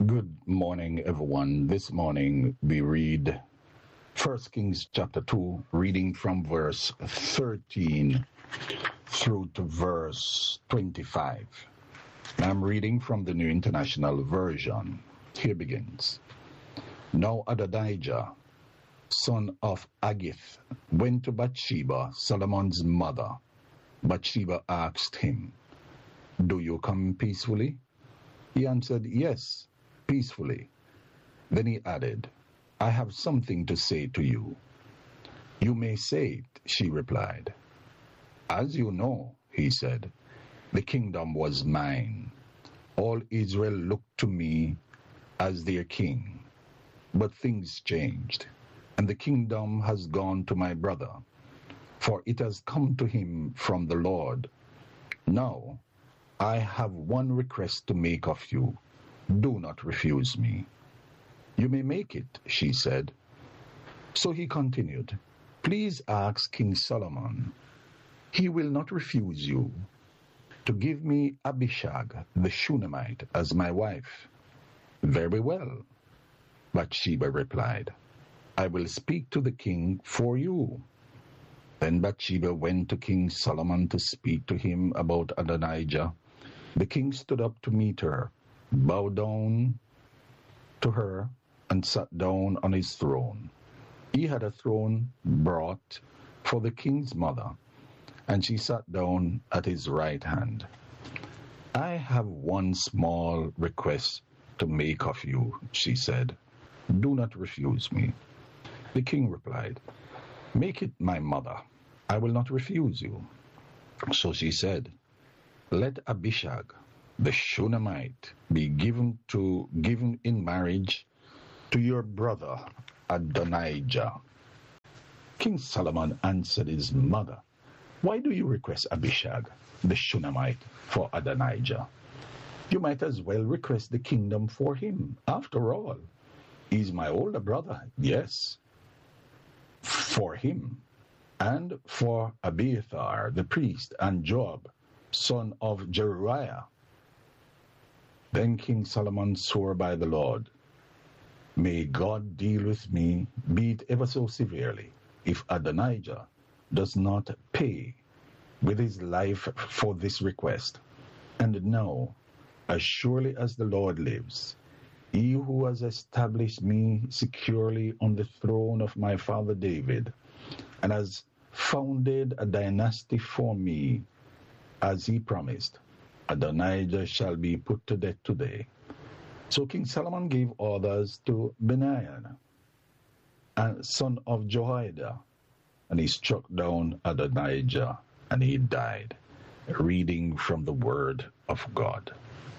Good morning, everyone. This morning we read 1 Kings chapter 2, reading from verse 13 through to verse 25. I'm reading from the New International Version. Here begins. Now Adonijah, son of Haggith, went to Bathsheba, Solomon's mother. Bathsheba asked him, "Do you come peacefully?" He answered, "Yes, peacefully." Then he added, "I have something to say to you." "You may say it," she replied. "As you know," he said, "the kingdom was mine. All Israel looked to me as their king. But things changed, and the kingdom has gone to my brother, for it has come to him from the Lord. Now, I have one request to make of you. Do not refuse me." "You may make it," she said. So he continued, "Please ask King Solomon. He will not refuse you, to give me Abishag the Shunammite as my wife." "Very well," Bathsheba replied. "I will speak to the king for you." Then Bathsheba went to King Solomon to speak to him about Adonijah. The king stood up to meet her, bowed down to her, and sat down on his throne. He had a throne brought for the king's mother, and she sat down at his right hand. "I have one small request to make of you," she said. "Do not refuse me." The king replied, "Make it my mother. I will not refuse you." So she said, "Let Abishag the Shunammite be given in marriage to your brother Adonijah." King Solomon answered his mother, "Why do you request Abishag the Shunammite for Adonijah? You might as well request the kingdom for him. After all, he's my older brother, yes. For him, and for Abiathar the priest, and Joab, son of Jeruiah." Then King Solomon swore by the Lord, "May God deal with me, be it ever so severely, if Adonijah does not pay with his life for this request. And now, as surely as the Lord lives, he who has established me securely on the throne of my father David, and has founded a dynasty for me, as he promised, Adonijah shall be put to death today." So King Solomon gave orders to Benaiah, son of Jehoiada, and he struck down Adonijah, and he died. Reading from the Word of God.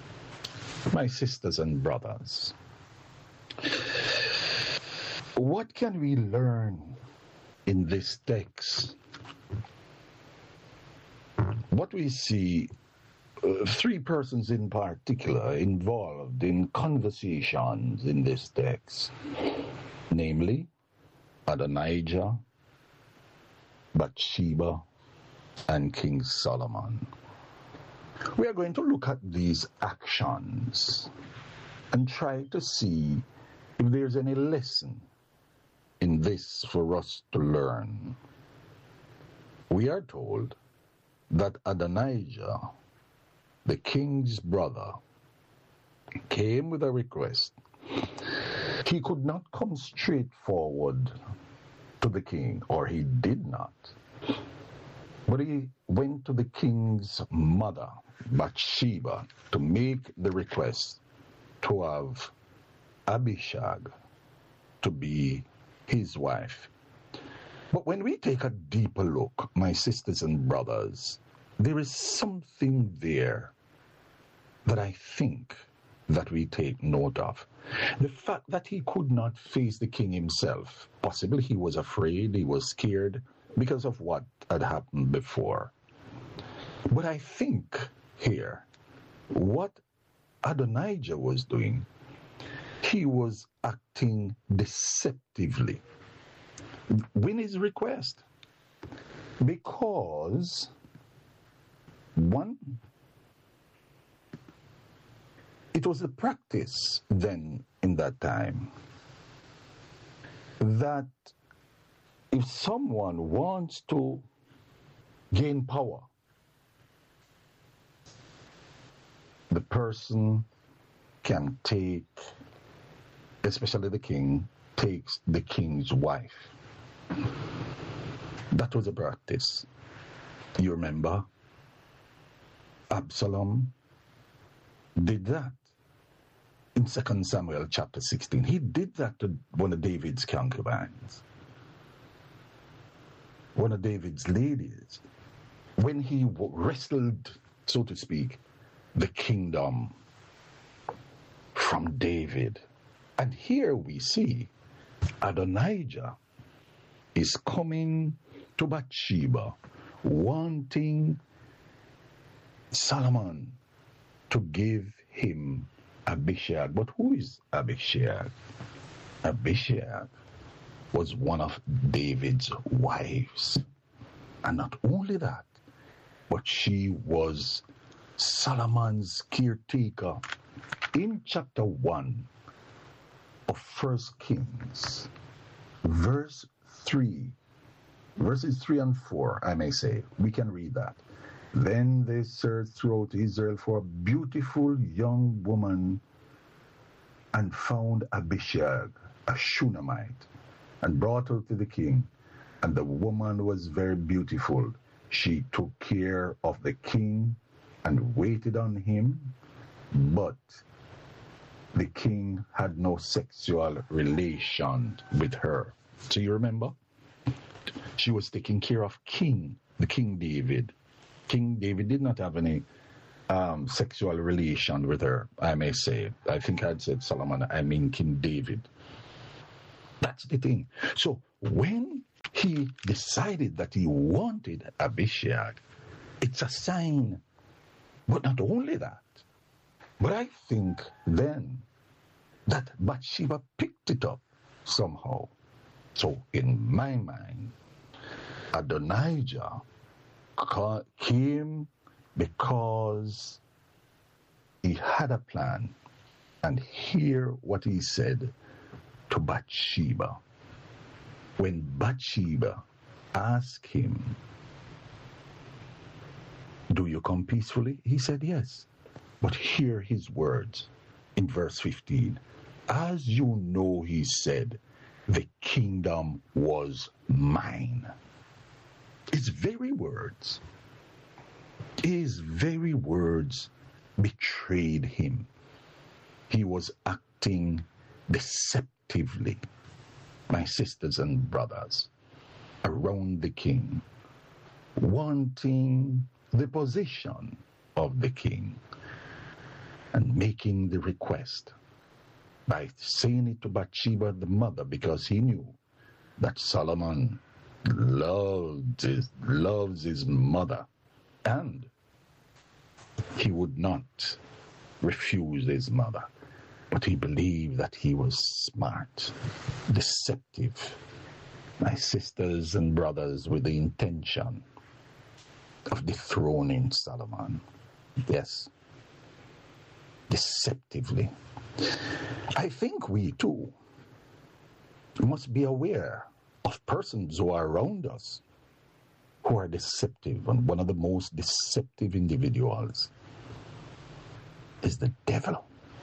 My sisters and brothers, what can we learn in this text? What we see, three persons in particular involved in conversations in this text, namely Adonijah, Bathsheba, and King Solomon. We are going to look at these actions and try to see if there's any lesson in this for us to learn. We are told that Adonijah, the king's brother, came with a request. He could not come straight forward to the king, or he did not. But he went to the king's mother, Bathsheba, to make the request to have Abishag to be his wife. But when we take a deeper look, my sisters and brothers, there is something there that I think that we take note of. The fact that he could not face the king himself. Possibly he was afraid, he was scared because of what had happened before. But I think here, what Adonijah was doing, he was acting deceptively with his request. Because, one, It was a practice then in that time that if someone wants to gain power, the person can take, especially the king, takes the king's wife. That was a practice. You remember? Absalom did that in 2 Samuel chapter 16. He did that to one of David's concubines, one of David's ladies, when he wrestled, so to speak, the kingdom from David. And here we see Adonijah is coming to Bathsheba, wanting Solomon to give him Abishag. But who is Abishag? Abishag was one of David's wives. And not only that, but she was Solomon's caretaker. In chapter 1 of 1 Kings, verses 3 and 4, I may say, we can read that. Then they searched throughout Israel for a beautiful young woman and found Abishag, a Shunammite, and brought her to the king. And the woman was very beautiful. She took care of the king and waited on him, but the king had no sexual relation with her. So you remember? She was taking care of the King David. King David did not have any sexual relation with her, I may say. I think I'd said Solomon, I mean King David. That's the thing. So when he decided that he wanted Abishag, it's a sign. But not only that, but I think then that Bathsheba picked it up somehow. So in my mind, Adonijah came because he had a plan. And hear what he said to Bathsheba. When Bathsheba asked him, "Do you come peacefully?" He said, "Yes." But hear his words in verse 15. "As you know," he said, "the kingdom was mine." His very words betrayed him. He was acting deceptively, my sisters and brothers, around the king, wanting the position of the king and making the request by saying it to Bathsheba, the mother, because he knew that Solomon loves his mother, and he would not refuse his mother. But he believed that he was smart, deceptive, my sisters and brothers, with the intention of dethroning Solomon. Yes, deceptively. I think we too must be aware of persons who are around us who are deceptive, and one of the most deceptive individuals is the devil.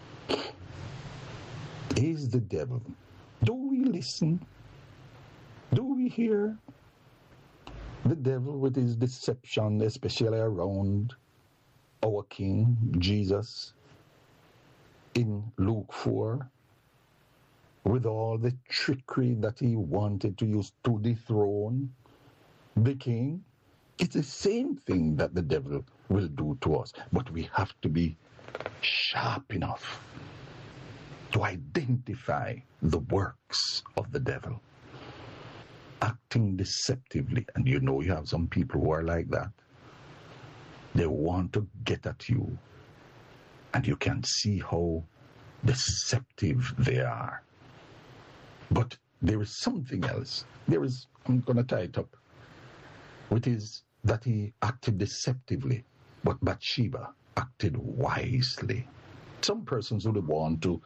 Is the devil. Do we listen? Do we hear the devil with his deception, especially around our King Jesus in Luke 4, with all the trickery that he wanted to use to dethrone the king? It's the same thing that the devil will do to us, but we have to be sharp enough to identify the works of the devil, acting deceptively. And you know, you have some people who are like that. They want to get at you, and you can see how deceptive they are. But there is something else. I'm going to tie it up, which is that he acted deceptively, but Bathsheba acted wisely. Some persons would want to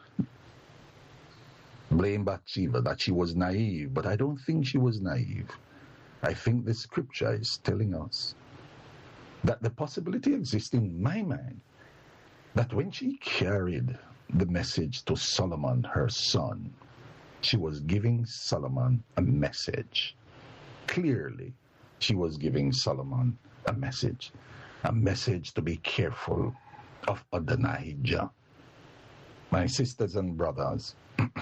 blame Bathsheba that she was naive, but I don't think she was naive. I think the scripture is telling us that the possibility exists in my mind that when she carried the message to Solomon, her son, she was giving Solomon a message. Clearly, she was giving Solomon a message to be careful of Adonijah. My sisters and brothers,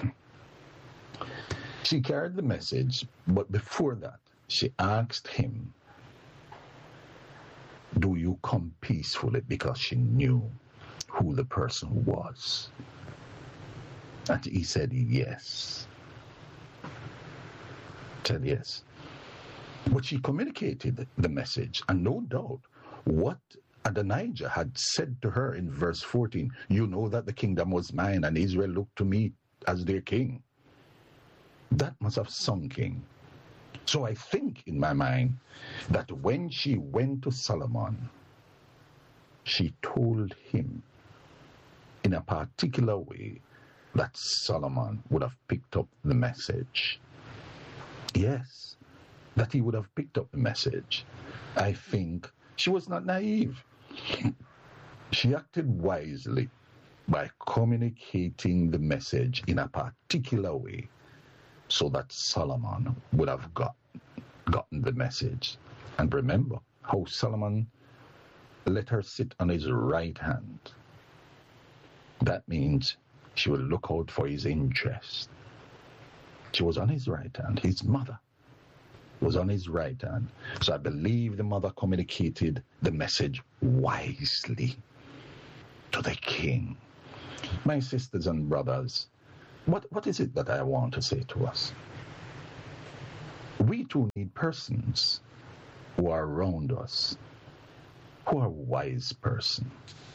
she carried the message, but before that, she asked him, do you come peacefully? Because she knew who the person was. And he said yes. Said yes. But she communicated the message, and no doubt what Adonijah had said to her in verse 14, you know that the kingdom was mine and Israel looked to me as their king. That must have sunk in. So I think in my mind that when she went to Solomon, she told him in a particular way that Solomon would have picked up the message. Yes, that he would have picked up the message. I think she was not naive. She acted wisely by communicating the message in a particular way so that Solomon would have gotten the message. And remember how Solomon let her sit on his right hand. That means she will look out for his interest. She was on his right hand. His mother was on his right hand. So I believe the mother communicated the message wisely to the king. My sisters and brothers, what is it that I want to say to us? We too need persons who are around us, who are wise persons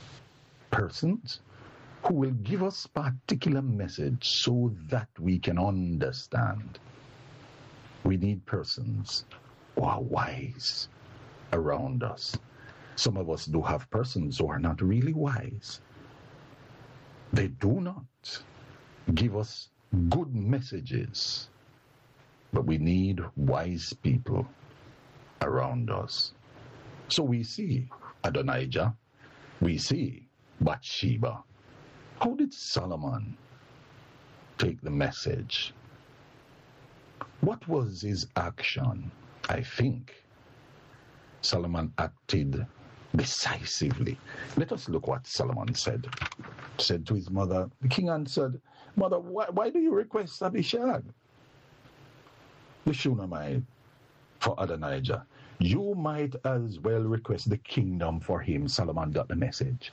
who will give us particular message so that we can understand. We need persons who are wise around us. Some of us do have persons who are not really wise. They do not give us good messages. But we need wise people around us. So we see Adonijah, we see Bathsheba. How did Solomon take the message? What was his action? I think Solomon acted decisively. Let us look what Solomon said. Said to his mother, the king answered, Mother, why do you request Abishag, the Shunammite, for Adonijah? You might as well request the kingdom for him. Solomon got the message.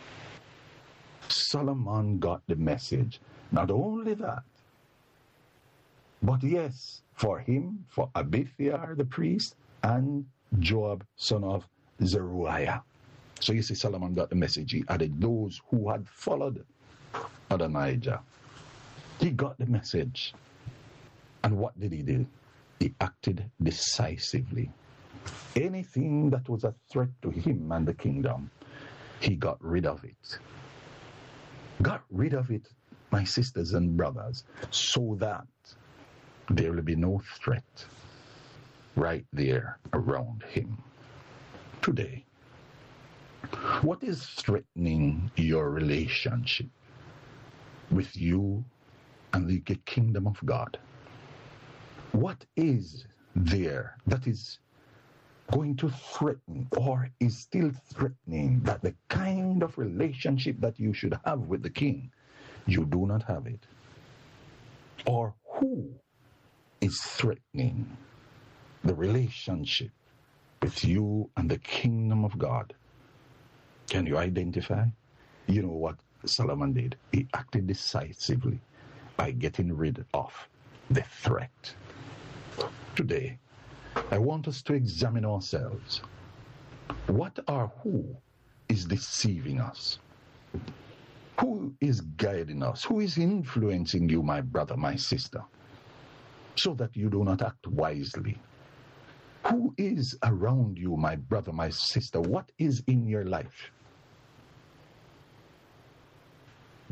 Solomon got the message. Not only that, but yes, for him, for Abithiar the priest, and Joab, son of Zeruiah. So you see, Solomon got the message. He added those who had followed Adonijah. He got the message. And what did he do? He acted decisively. Anything that was a threat to him and the kingdom, he got rid of it. Got rid of it, my sisters and brothers, so that there will be no threat right there around him. Today, what is threatening your relationship with you and the kingdom of God? What is there that is going to threaten or is still threatening that the kind of relationship that you should have with the king, you do not have it? Or who is threatening the relationship with you and the kingdom of God? Can you identify? You know what Solomon did? He acted decisively by getting rid of the threat. Today, I want us to examine ourselves. What or who is deceiving us? Who is guiding us? Who is influencing you, my brother, my sister, so that you do not act wisely? Who is around you, my brother, my sister? What is in your life?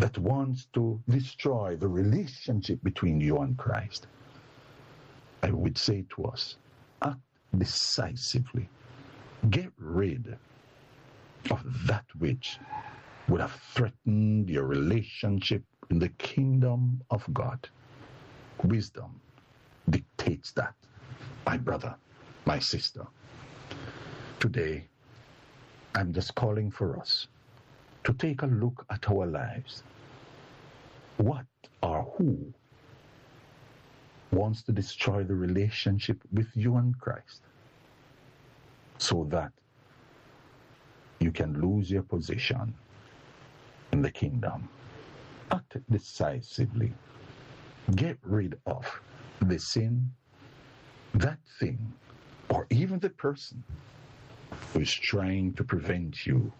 that wants to destroy the relationship between you and Christ, I would say to us, act decisively. Get rid of that which would have threatened your relationship in the kingdom of God. Wisdom dictates that, my brother, my sister. Today, I'm just calling for us to take a look at our lives. What or who wants to destroy the relationship with you and Christ so that you can lose your position in the kingdom? Act decisively. Get rid of the sin, that thing, or even the person who is trying to prevent you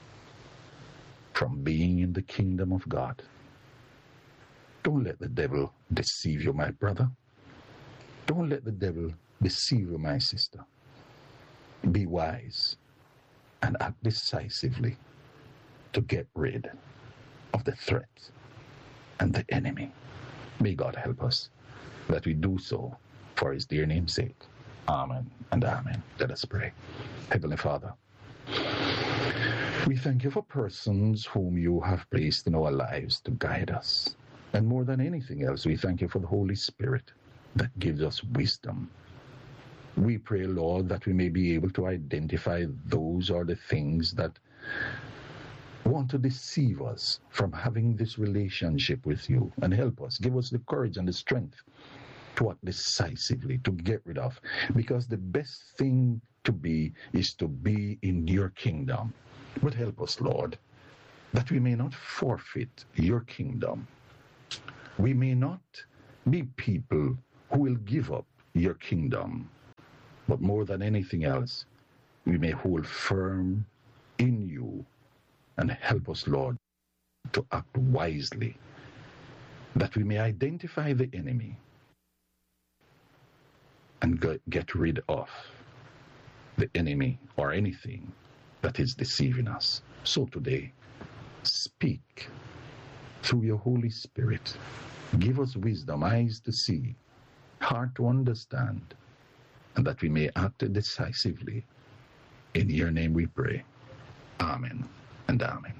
from being in the kingdom of God. Don't let the devil deceive you, my brother. Don't let the devil deceive you, my sister. Be wise and act decisively to get rid of the threat and the enemy. May God help us that we do so for his dear name's sake. Amen and amen. Let us pray. Heavenly Father, we thank you for persons whom you have placed in our lives to guide us. And more than anything else, we thank you for the Holy Spirit that gives us wisdom. We pray, Lord, that we may be able to identify those or the things that want to deceive us from having this relationship with you, and help us. Give us the courage and the strength to act decisively, to get rid of. Because the best thing to be is to be in your kingdom. But help us, Lord, that we may not forfeit your kingdom. We may not be people who will give up your kingdom. But more than anything else, we may hold firm in you, and help us, Lord, to act wisely, that we may identify the enemy and get rid of the enemy or anything that is deceiving us. So today, speak through your Holy Spirit. Give us wisdom, eyes to see, heart to understand, and that we may act decisively. In your name we pray. Amen and amen.